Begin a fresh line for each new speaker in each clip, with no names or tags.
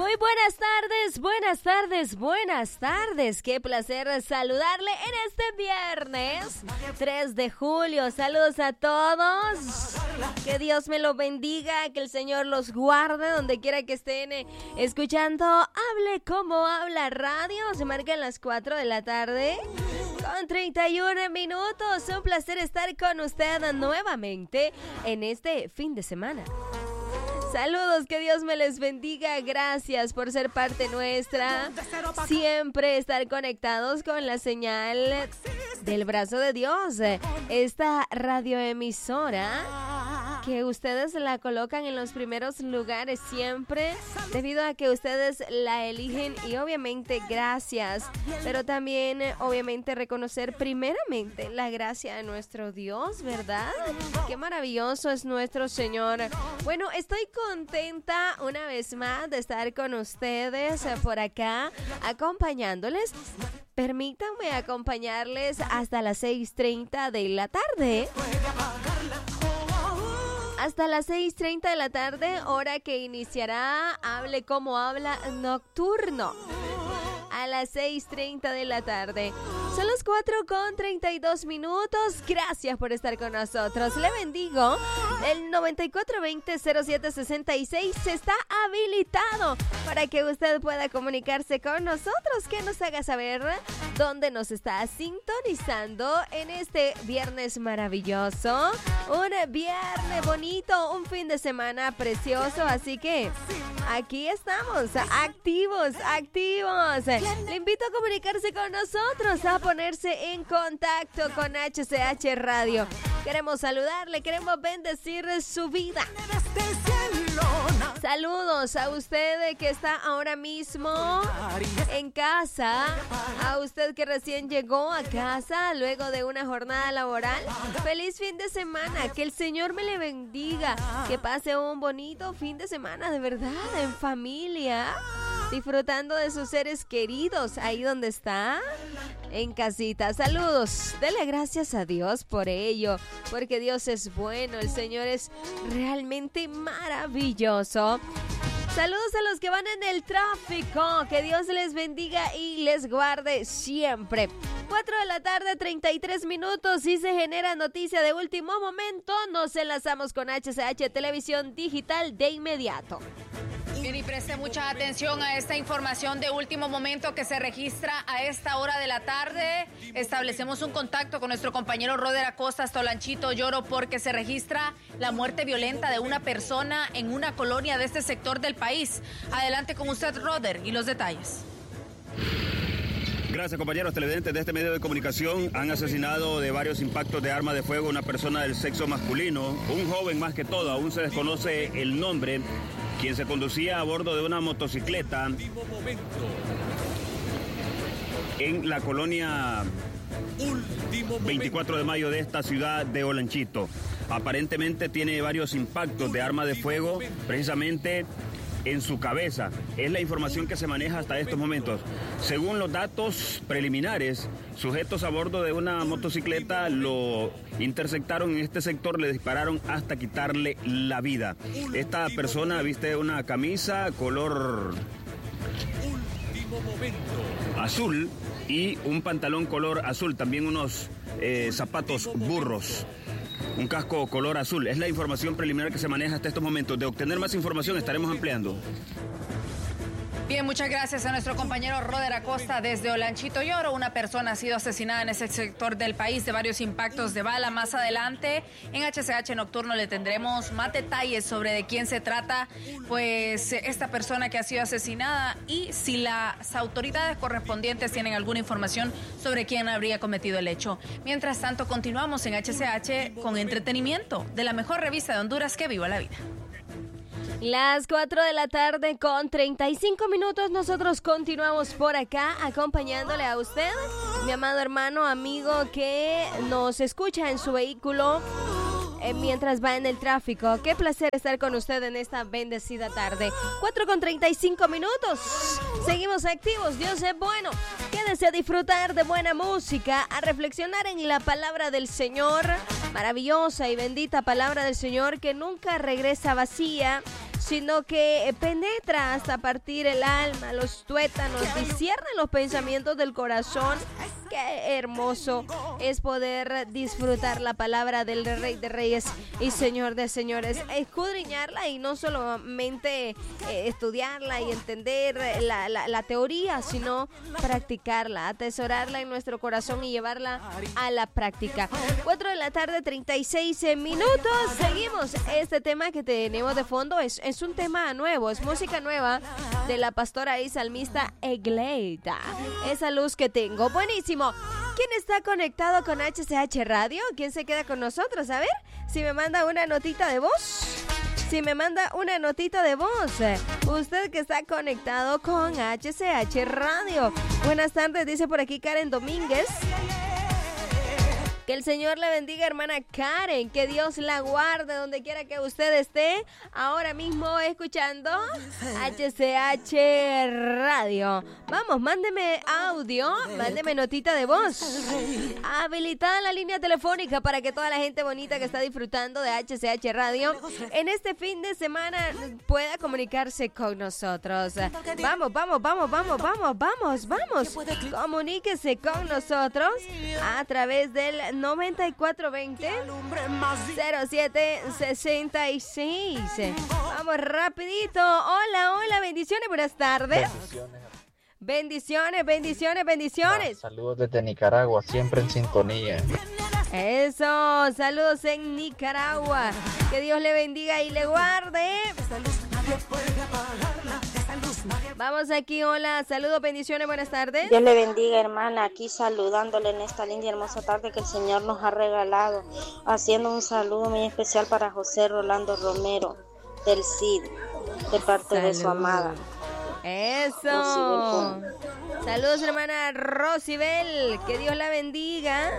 Muy buenas tardes, buenas tardes, buenas tardes. Qué placer saludarle en este viernes 3 de julio. Saludos a todos. Que Dios me los bendiga, que el Señor los guarde donde quiera que estén escuchando Hable Como Habla Radio. Se marcan las 4 de la tarde con 31 minutos. Un placer estar con usted nuevamente en este fin de semana. Saludos, que Dios me les bendiga. Gracias por ser parte nuestra. Siempre estar conectados con la señal del brazo de Dios. Esta radioemisora que ustedes la colocan en los primeros lugares siempre, debido a que ustedes la eligen, y obviamente gracias, pero también obviamente reconocer primeramente la gracia de nuestro Dios, ¿verdad? Qué maravilloso es nuestro Señor. Bueno, estoy contenta una vez más de estar con ustedes por acá, acompañándoles. Permítanme acompañarles hasta las 6:30 de la tarde. Hasta las 6:30 de la tarde, hora que iniciará Hable Como Habla Nocturno. A las 6:30 de la tarde. Son las 4:32 minutos. Gracias por estar con nosotros. Le bendigo. El 9420-0766 está habilitado para que usted pueda comunicarse con nosotros, que nos haga saber dónde nos está sintonizando en este viernes maravilloso. Un viernes bonito, un fin de semana precioso. Así que aquí estamos, activos. Le invito a comunicarse con nosotros, a ponerse en contacto con HCH Radio. Queremos saludarle, queremos bendecir su vida. Saludos a usted que está ahora mismo en casa, a usted que recién llegó a casa luego de una jornada laboral. Feliz fin de semana, que el Señor me le bendiga, que pase un bonito fin de semana, de verdad, en familia, disfrutando de sus seres queridos ahí donde está, en casita. Saludos, dele gracias a Dios por ello, porque Dios es bueno, el Señor es realmente maravilloso. Saludos a los que van en el tráfico, que Dios les bendiga y les guarde siempre. 4 de la tarde, 33 minutos, y se genera noticia de último momento. Nos enlazamos con HCH Televisión Digital de inmediato.
Bien, y preste mucha atención a esta información de último momento que se registra a esta hora de la tarde. Establecemos un contacto con nuestro compañero Roder Acosta hasta Olanchito Lloro, porque se registra la muerte violenta de una persona en una colonia de este sector del país. Adelante con usted, Roder, y los detalles.
Gracias, compañeros televidentes de este medio de comunicación. Han asesinado de varios impactos de arma de fuego a una persona del sexo masculino, un joven más que todo, aún se desconoce el nombre, quien se conducía a bordo de una motocicleta en la colonia 24 de mayo de esta ciudad de Olanchito. Aparentemente tiene varios impactos de arma de fuego, precisamente en su cabeza. Es la información que se maneja hasta estos momentos. Según los datos preliminares, sujetos a bordo de una motocicleta lo interceptaron en este sector, le dispararon hasta quitarle la vida. Esta persona viste una camisa color azul y un pantalón color azul, también unos zapatos burros. Un casco color azul. Es la información preliminar que se maneja hasta estos momentos. De obtener más información estaremos ampliando.
Bien, muchas gracias a nuestro compañero Roder Acosta desde Olanchito Lloro. Una persona ha sido asesinada en ese sector del país de varios impactos de bala. Más adelante en HCH Nocturno le tendremos más detalles sobre de quién se trata, pues esta persona que ha sido asesinada, y si las autoridades correspondientes tienen alguna información sobre quién habría cometido el hecho. Mientras tanto, continuamos en HCH con entretenimiento de la mejor revista de Honduras, Que Viva la Vida.
Las 4 de la tarde con 35 minutos, nosotros continuamos por acá acompañándole a usted, mi amado hermano, amigo que nos escucha en su vehículo mientras va en el tráfico. Qué placer estar con usted en esta bendecida tarde. 4 con 35 minutos, seguimos activos, Dios es bueno. Quédese a disfrutar de buena música, a reflexionar en la palabra del Señor, maravillosa y bendita palabra del Señor que nunca regresa vacía. sino que penetra hasta partir el alma, los tuétanos, discierne los pensamientos del corazón. Qué hermoso es poder disfrutar la palabra del Rey de Reyes y Señor de Señores, escudriñarla y no solamente estudiarla y entender la teoría, sino practicarla, atesorarla en nuestro corazón y llevarla a la práctica. 4 de la tarde, 36 minutos. Seguimos. Este tema que tenemos de fondo es un tema nuevo, es música nueva de la pastora y salmista Egleita. Esa luz que tengo. Buenísimo. ¿Quién está conectado con HCH Radio? ¿Quién se queda con nosotros? A ver, si me manda una notita de voz. Usted que está conectado con HCH Radio. Buenas tardes, dice por aquí Karen Domínguez. Que el Señor le bendiga, hermana Karen. Que Dios la guarde donde quiera que usted esté. Ahora mismo escuchando HCH Radio. Vamos, mándeme audio, mándeme notita de voz. Habilitada la línea telefónica para que toda la gente bonita que está disfrutando de HCH Radio en este fin de semana pueda comunicarse con nosotros. Vamos. Comuníquese con nosotros a través del 9420-0766. Vamos rapidito. Hola, bendiciones, buenas tardes. Bendiciones.
Saludos desde Nicaragua, siempre en sintonía.
Eso, saludos en Nicaragua. Que Dios le bendiga y le guarde. Vamos aquí, hola, saludos, bendiciones, buenas tardes.
Dios le bendiga, hermana, aquí saludándole en esta linda y hermosa tarde que el Señor nos ha regalado, haciendo un saludo muy especial para José Rolando Romero, del CID, de parte de su amada.
Eso. Saludos, hermana Rosibel, que Dios la bendiga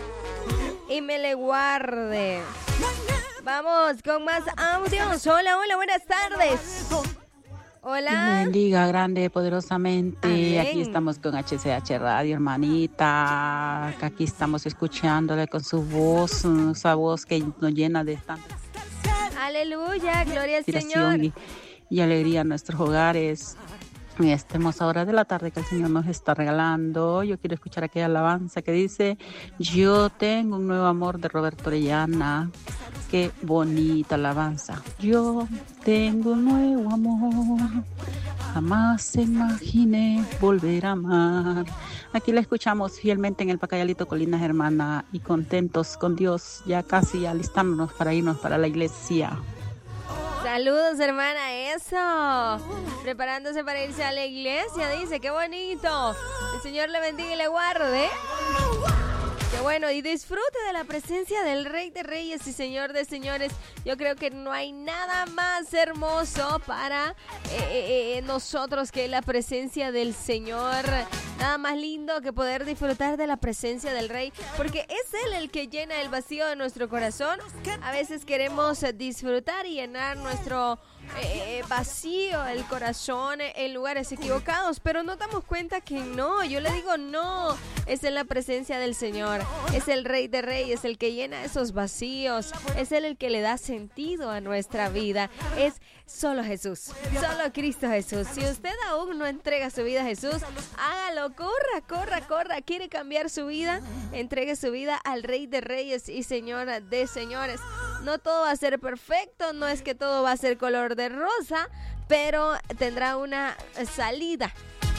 y me le guarde. Vamos con más audios. Hola, buenas tardes. Hola.
Dios me bendiga grande, poderosamente.
Amén.
Aquí estamos con HCH Radio, hermanita. Aquí estamos escuchándole con su voz, esa voz que nos llena de tanta
Aleluya, gloria al
inspiración
Señor.
y alegría en nuestros hogares. En esta hermosa hora de la tarde que el Señor nos está regalando, yo quiero escuchar aquella alabanza que dice: yo tengo un nuevo amor, de Roberto Orellana. Qué bonita alabanza. Yo tengo un nuevo amor, jamás imaginé volver a amar. Aquí la escuchamos fielmente en el Pacayalito Colinas, hermana, y contentos con Dios, ya casi alistándonos para irnos para la iglesia.
Saludos, hermana, eso. Preparándose para irse a la iglesia, dice, qué bonito. El Señor le bendiga y le guarde. Qué bueno, y disfrute de la presencia del Rey de Reyes y Señor de Señores. Yo creo que no hay nada más hermoso para nosotros que la presencia del Señor. Nada más lindo que poder disfrutar de la presencia del Rey, porque es Él el que llena el vacío de nuestro corazón. A veces queremos disfrutar y llenar nuestro vacío, el corazón, en lugares equivocados, pero nos damos cuenta que no. Yo le digo no, es en la presencia del Señor. Es el Rey de Reyes el que llena esos vacíos, es Él el que le da sentido a nuestra vida. Es solo Jesús, solo Cristo Jesús. Si usted aún no entrega su vida a Jesús, hágalo, corra. ¿Quiere cambiar su vida? Entregue su vida al Rey de Reyes y Señor de Señores. No todo va a ser perfecto, no es que todo va a ser color de rosa, pero tendrá una salida.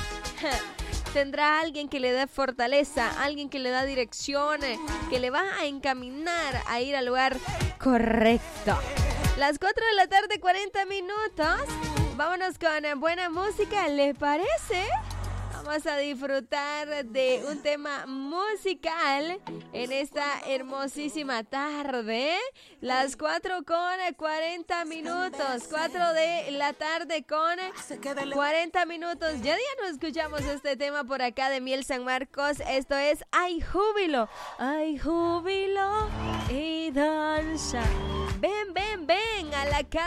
Tendrá alguien que le dé fortaleza, alguien que le da dirección, que le va a encaminar a ir al lugar correcto. Las 4 de la tarde, 40 minutos. Vámonos con buena música, ¿les parece? Vamos a disfrutar de un tema musical en esta hermosísima tarde. Las 4 con 40 minutos. 4 de la tarde con 40 minutos. Ya no escuchamos este tema por acá de Miel San Marcos. Esto es Hay júbilo y danza. Ven a la casa.